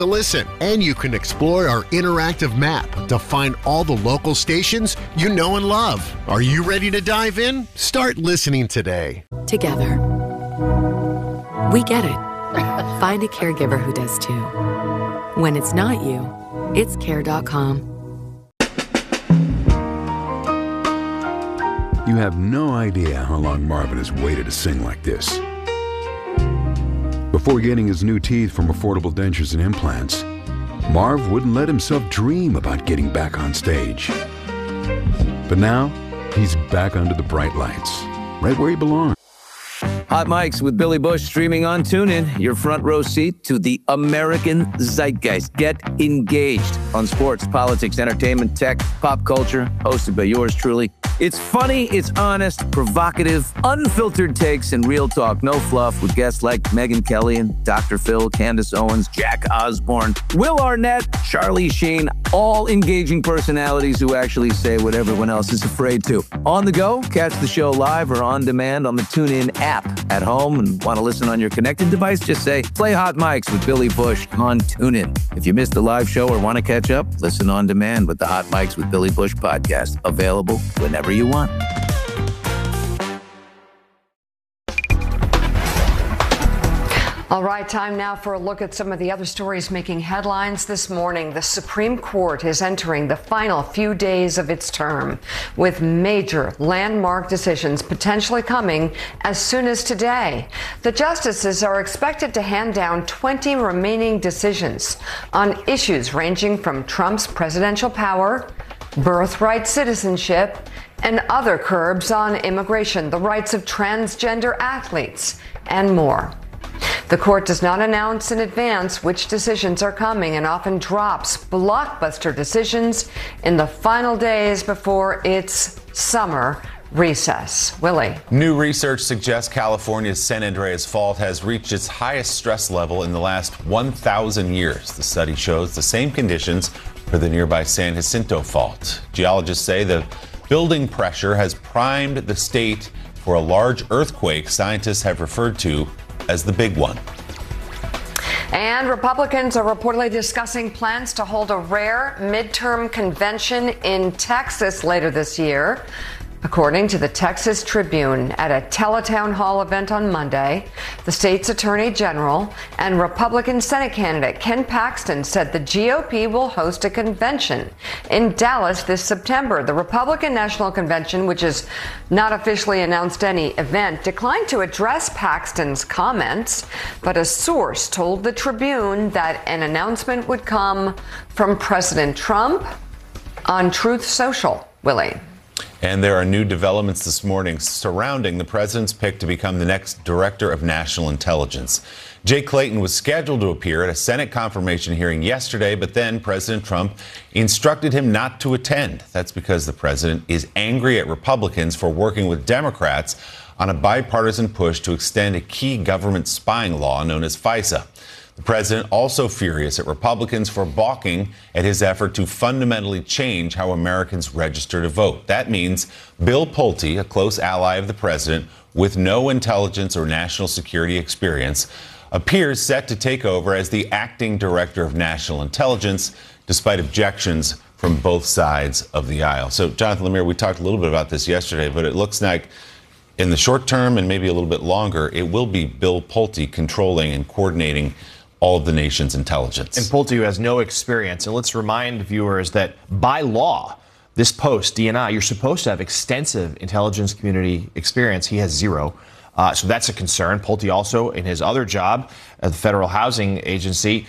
to listen. And you can explore our interactive map to find all the local stations you know and love. Are you ready to dive in? Start listening today. Together. We get it. Find a caregiver who does too. When it's not you, it's care.com. You have no idea how long Marvin has waited to sing like this. Before getting his new teeth from Affordable Dentures and Implants, Marv wouldn't let himself dream about getting back on stage. But now, he's back under the bright lights, right where he belongs. Hot Mics with Billy Bush streaming on TuneIn. Your front row seat to the American zeitgeist. Get engaged on sports, politics, entertainment, tech, pop culture. Hosted by yours truly. It's funny, it's honest, provocative, unfiltered takes, and real talk. No fluff with guests like Megyn Kelly and Dr. Phil, Candace Owens, Jack Osborne, Will Arnett, Charlie Sheen. All engaging personalities who actually say what everyone else is afraid to. On the go, catch the show live or on demand on the TuneIn app. At home and want to listen on your connected device, just say, play Hot Mics with Billy Bush on TuneIn. If you missed the live show or want to catch up, listen on demand with the Hot Mics with Billy Bush podcast. Available whenever you want. All right, time now for a look at some of the other stories making headlines this morning. The Supreme Court is entering the final few days of its term, with major landmark decisions potentially coming as soon as today. The justices are expected to hand down 20 remaining decisions on issues ranging from Trump's presidential power, birthright citizenship, and other curbs on immigration, the rights of transgender athletes, and more. The court does not announce in advance which decisions are coming and often drops blockbuster decisions in the final days before its summer recess. Willie. New research suggests California's San Andreas Fault has reached its highest stress level in the last 1,000 years. The study shows the same conditions for the nearby San Jacinto Fault. Geologists say the building pressure has primed the state for a large earthquake scientists have referred to as the big one. And Republicans are reportedly discussing plans to hold a rare midterm convention in Texas later this year. According to the Texas Tribune, at a teletown hall event on Monday, the state's attorney general and Republican Senate candidate Ken Paxton said the GOP will host a convention in Dallas this September. The Republican National Convention, which has not officially announced any event, declined to address Paxton's comments, but a source told the Tribune that an announcement would come from President Trump on Truth Social. Willie. And there are new developments this morning surrounding the president's pick to become the next director of national intelligence. Jay Clayton was scheduled to appear at a Senate confirmation hearing yesterday, but then President Trump instructed him not to attend. That's because the president is angry at Republicans for working with Democrats on a bipartisan push to extend a key government spying law known as FISA. The president also furious at Republicans for balking at his effort to fundamentally change how Americans register to vote. That means Bill Pulte, a close ally of the president with no intelligence or national security experience, appears set to take over as the acting director of national intelligence, despite objections from both sides of the aisle. So, Jonathan Lemire, we talked a little bit about this yesterday, but it looks like in the short term and maybe a little bit longer, it will be Bill Pulte controlling and coordinating all of the nation's intelligence. And Pulte, who has no experience. And let's remind viewers that by law, this post, DNI, you're supposed to have extensive intelligence community experience. He has zero. So that's a concern. Pulte also, in his other job at the Federal Housing Agency,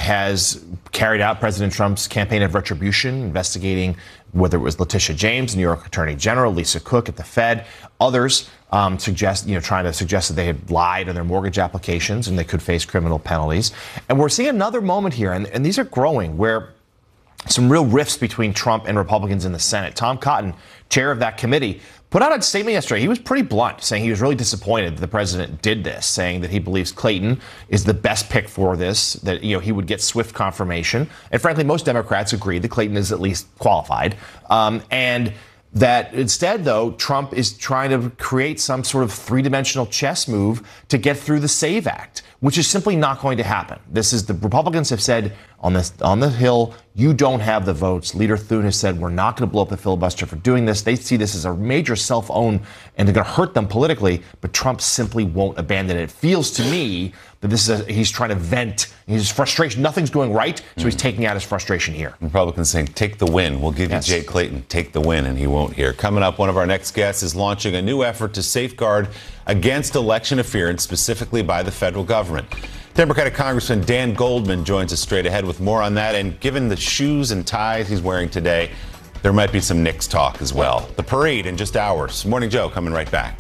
has carried out President Trump's campaign of retribution, investigating whether it was Letitia James, New York Attorney General, Lisa Cook at the Fed, others trying to suggest that they had lied on their mortgage applications and they could face criminal penalties. And we're seeing another moment here, and these are growing, where some real rifts between Trump and Republicans in the Senate. Tom Cotton, chair of that committee, put out a statement yesterday. He was pretty blunt, saying he was really disappointed that the president did this, saying that he believes Clayton is the best pick for this, that he would get swift confirmation. And frankly, most Democrats agree that Clayton is at least qualified. And that instead, though, Trump is trying to create some sort of three-dimensional chess move to get through the SAVE Act, which is simply not going to happen. This is the Republicans have said on the Hill, you don't have the votes. Leader Thune has said we're not going to blow up the filibuster for doing this. They see this as a major self-own and they're going to hurt them politically, but Trump simply won't abandon it. It feels to me that he's trying to vent his frustration. Nothing's going right, so he's taking out his frustration here. Republicans saying, take the win. We'll give you Jay Clayton. Take the win, and he won't here. Coming up, one of our next guests is launching a new effort to safeguard against election interference, specifically by the federal government. Democratic Congressman Dan Goldman joins us straight ahead with more on that. And given the shoes and ties he's wearing today, there might be some Knicks talk as well. The parade in just hours. Morning Joe coming right back.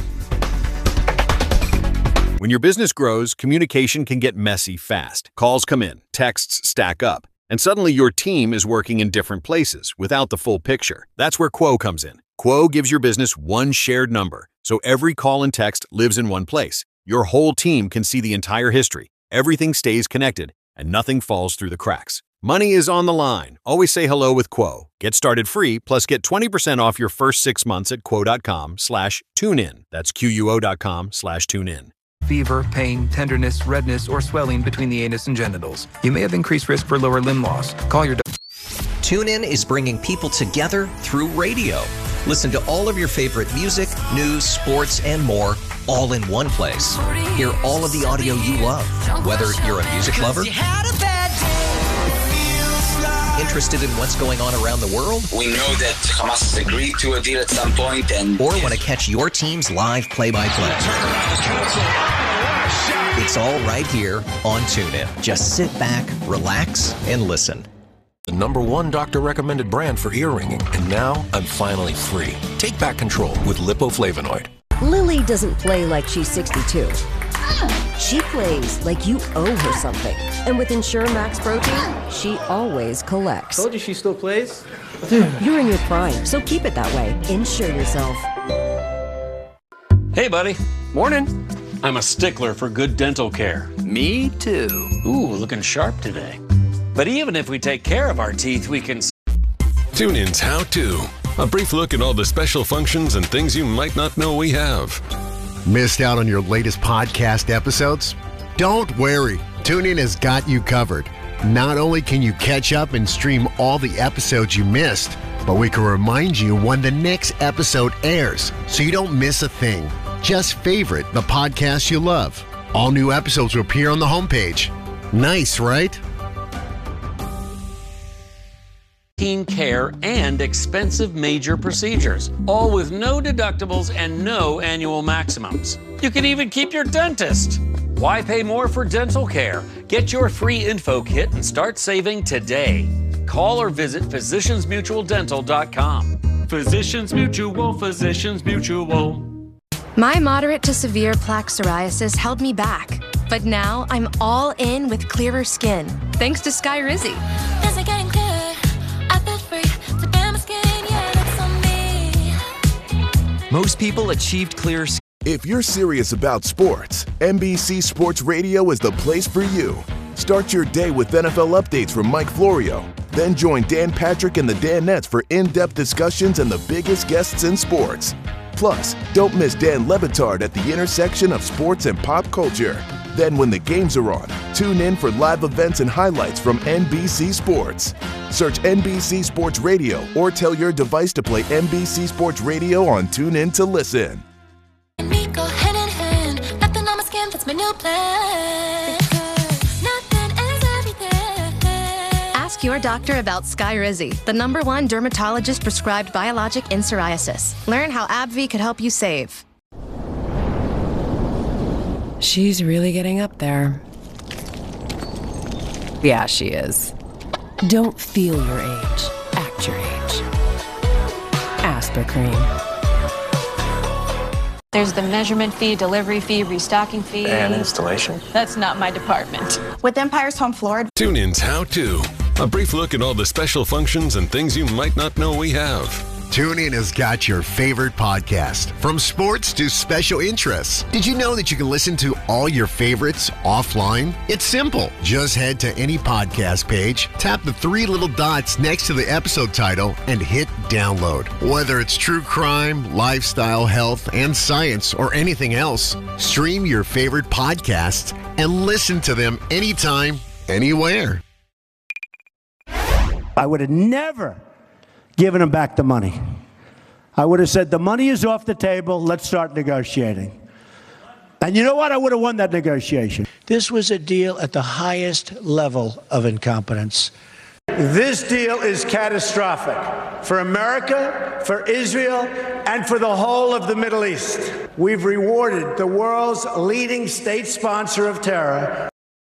When your business grows, communication can get messy fast. Calls come in, texts stack up, and suddenly your team is working in different places without the full picture. That's where Quo comes in. Quo gives your business one shared number, so every call and text lives in one place. Your whole team can see the entire history. Everything stays connected, and nothing falls through the cracks. Money is on the line. Always say hello with Quo. Get started free, plus get 20% off your first 6 months at quo.com/tunein. That's QUO.com/tunein. Fever, pain, tenderness, redness, or swelling between the anus and genitals. You may have increased risk for lower limb loss. Call your doctor. TuneIn is bringing people together through radio. Listen to all of your favorite music, news, sports, and more, all in one place. Hear all of the audio you love, whether you're a music lover, interested in what's going on around the world. We know that Hamas has agreed to a deal at some point, or want to catch your team's live play-by-play. It's all right here on TuneIn. Just sit back, relax, and listen. The #1 doctor-recommended brand for ear ringing, and now I'm finally free. Take back control with lipoflavonoid. Lily doesn't play like she's 62. She plays like you owe her something. And with Ensure Max Protein, she always collects. Told you she still plays? You're in your prime, so keep it that way. Insure yourself. Hey, buddy. Morning. I'm a stickler for good dental care. Me too. Ooh, looking sharp today. But even if we take care of our teeth, we can... TuneIn's How To. A brief look at all the special functions and things you might not know we have. Missed out on your latest podcast episodes? Don't worry. TuneIn has got you covered. Not only can you catch up and stream all the episodes you missed, but we can remind you when the next episode airs so you don't miss a thing. Just favorite the podcast you love. All new episodes will appear on the homepage. Nice, right? Care and expensive major procedures, all with no deductibles and no annual maximums. You can even keep your dentist. Why pay more for dental care? Get your free info kit and start saving today. Call or visit physiciansmutualdental.com. Physicians Mutual, Physicians Mutual. My moderate to severe plaque psoriasis held me back, but now I'm all in with clearer skin, thanks to Skyrizi. Most people achieved clear skin. If you're serious about sports, NBC Sports Radio is the place for you. Start your day with NFL updates from Mike Florio. Then join Dan Patrick and the Danettes for in-depth discussions and the biggest guests in sports. Plus, don't miss Dan Le Batard at the intersection of sports and pop culture. Then when the games are on, tune in for live events and highlights from NBC Sports. Search NBC Sports Radio or tell your device to play NBC Sports Radio on TuneIn to listen. Ask your doctor about Skyrizi, the #1 dermatologist prescribed biologic in psoriasis. Learn how AbbVie could help you save. She's really getting up there. Yeah, she is. Don't feel your age. Act your age. Aspercream. There's the measurement fee, delivery fee, restocking fee. And installation. That's not my department. With Empire's Home Floored. TuneIn's How To. A brief look at all the special functions and things you might not know we have. TuneIn has got your favorite podcast, from sports to special interests. Did you know that you can listen to all your favorites offline? It's simple. Just head to any podcast page, tap the three little dots next to the episode title, and hit download. Whether it's true crime, lifestyle, health, and science, or anything else, stream your favorite podcasts and listen to them anytime, anywhere. I would have never given him back the money. I would have said, the money is off the table, let's start negotiating. And you know what? I would have won that negotiation. This was a deal at the highest level of incompetence. This deal is catastrophic for America, for Israel, and for the whole of the Middle East. We've rewarded the world's leading state sponsor of terror.